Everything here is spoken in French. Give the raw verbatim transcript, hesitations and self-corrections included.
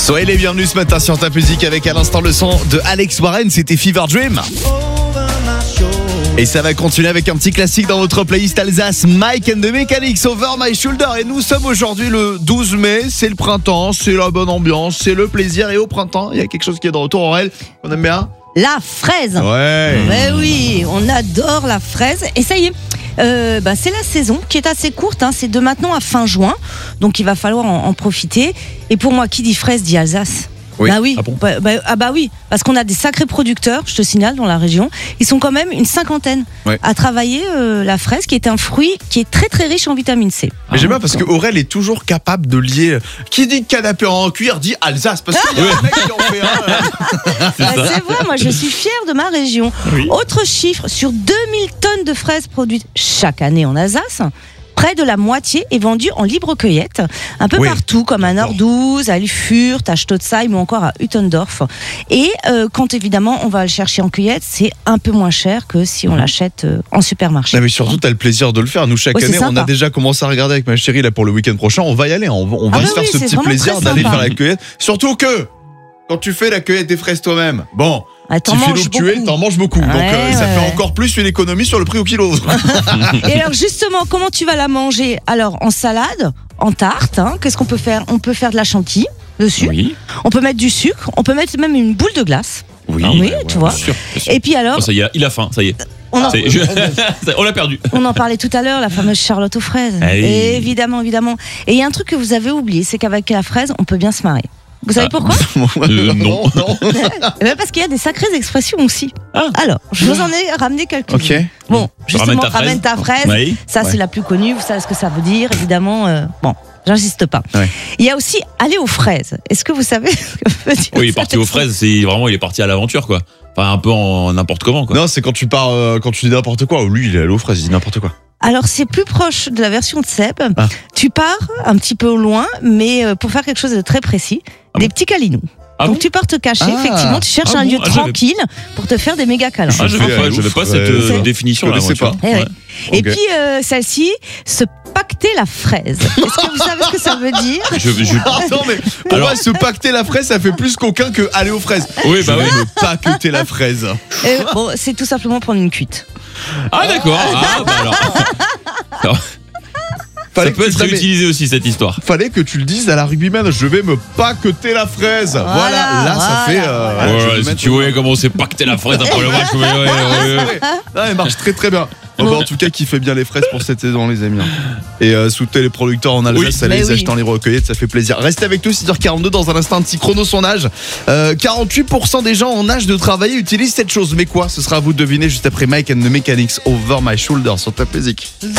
Soyez les bienvenus ce matin sur ta musique avec à l'instant le son de Alex Warren, c'était Fever Dream. Et ça va continuer avec un petit classique dans votre playlist Alsace, Mike and the Mechanics, Over My Shoulder. Et nous sommes aujourd'hui le douze mai, c'est le printemps, c'est la bonne ambiance, c'est le plaisir. Et au printemps, il y a quelque chose qui est de retour, Aurel, qu'on aime bien. La fraise. Ouais. Mais oui, on adore la fraise. Et ça y est, euh, bah, c'est la saison qui est assez courte, hein, c'est de maintenant à fin juin. Donc il va falloir en, en profiter. Et pour moi, qui dit fraise dit Alsace. Oui. Bah oui. Ah bon bah, bah, ah bah oui, parce qu'on a des sacrés producteurs, je te signale, dans la région. Ils sont quand même une cinquantaine ouais. à travailler euh, la fraise, qui est un fruit qui est très très riche en vitamine C. Mais j'aime bien parce que Aurel est toujours capable de lier. Qui dit canapé en cuir dit Alsace, parce qu'il y a un mec qui en fait un. C'est, bah, c'est vrai, moi je suis fière de ma région. Oui. Autre chiffre, sur deux mille tonnes de fraises produites chaque année en Alsace, près de la moitié est vendue en libre cueillette, un peu oui. partout, comme à Nordouze, à Fürth, à Stotzheim ou encore à Uttendorf. Et euh, quand évidemment on va le chercher en cueillette, c'est un peu moins cher que si on l'achète euh, en supermarché. Non mais surtout, tu as le plaisir de le faire. Nous, chaque oui, année, on a déjà commencé à regarder avec ma chérie là, pour le week-end prochain. On va y aller, on va, on va ah se bah faire oui, ce petit plaisir d'aller faire la cueillette. Surtout que, quand tu fais la cueillette des fraises toi-même, bon... Ah, t'en manges beaucoup. Tu es, t'en manges beaucoup. Ouais, donc euh, ça ouais. fait encore plus une économie sur le prix au kilo. Et alors justement, comment tu vas la manger? Alors en salade, en tarte, hein, qu'est-ce qu'on peut faire? On peut faire de la chantilly dessus. Oui. On peut mettre du sucre. On peut mettre même une boule de glace. Oui, oui ouais, tu ouais, vois. Bien sûr, bien sûr. Et puis alors, oh, ça y est, il a faim, ça y est. On, en... je... on l'a perdu. On en parlait tout à l'heure, la fameuse Charlotte aux fraises. Hey. Et évidemment, évidemment. Et il y a un truc que vous avez oublié, c'est qu'avec la fraise, on peut bien se marrer. Vous savez ah, pourquoi euh, Non. non. Parce qu'il y a des sacrées expressions aussi. Ah. Alors, je vous en ai ramené quelques-unes. Okay. Bon, justement, ramène ta fraise. ramène ta fraise. Oui. Ça, ouais. c'est la plus connue. Vous savez ce que ça veut dire, évidemment. Euh, bon, j'insiste pas. Ouais. Il y a aussi aller aux fraises. Est-ce que vous savez ce que veut dire? Oui, il est parti aux fraises. C'est vraiment, il est parti à l'aventure, quoi. Enfin, un peu en n'importe comment, quoi. Non, c'est quand tu pars, euh, quand tu dis n'importe quoi. Lui, il est allé aux fraises, il dit n'importe quoi. Alors c'est plus proche de la version de Seb. Ah. Tu pars un petit peu au loin, mais pour faire quelque chose de très précis, ah des bon petits câlinous. Ah Donc bon tu pars te cacher, ah. effectivement, tu cherches ah un bon lieu ah, tranquille pour te faire des méga câlins. Ah, je n'avais pas cette euh, définition là. Je sais pas. Et, ouais. Ouais. Et okay. puis euh, celle-ci, se pacter la fraise. Est-ce que vous savez ce que ça veut dire? je, je... Attends, mais pour Alors... moi, se pacter la fraise, ça fait plus qu'aucun que aller aux fraises. Oui, bah oui. Me pacter la fraise. Euh, bon, c'est tout simplement prendre une cuite. Ah d'accord. Ah bah alors. alors... Ça peut être réutilisé aussi cette histoire. Fallait que tu le dises à la rugbyman. Je vais me pacter la fraise. Voilà, voilà là voilà, ça fait. Euh, voilà. Ouais, si tu voyais comment on s'est pacté la fraise après le match. Ouais, ouais, ouais, ouais. Ah, elle marche très très bien. Bon, bah, en tout cas, qui fait bien les fraises pour cette saison, les amis. Et euh, soutenez les producteurs en Alsace, oui, ça les oui. achète en les recueillettes, ça fait plaisir. Restez avec nous, six heures quarante-deux, dans un instant, un petit chrono sondage. Euh, quarante-huit pour cent des gens en âge de travailler utilisent cette chose. Mais quoi? Ce sera à vous de deviner juste après Mike and the Mechanics, Over My Shoulder sur Top Music.